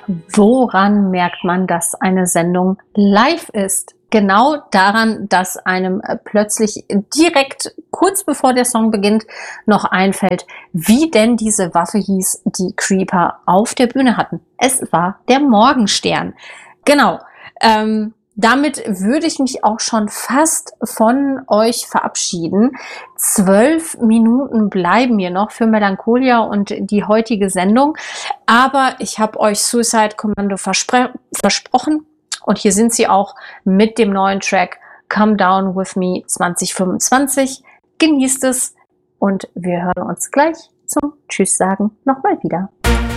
Woran merkt man, dass eine Sendung live ist? Genau daran, dass einem plötzlich direkt kurz bevor der Song beginnt noch einfällt, wie denn diese Waffe hieß, die Creeper auf der Bühne hatten. Es war der Morgenstern. Genau. Damit würde ich mich auch schon fast von euch verabschieden. 12 Minuten bleiben mir noch für Melancholia und die heutige Sendung. Aber ich habe euch Suicide Commando versprochen. Und hier sind sie auch mit dem neuen Track Come Down With Me 2025. Genießt es und wir hören uns gleich zum Tschüss sagen nochmal wieder.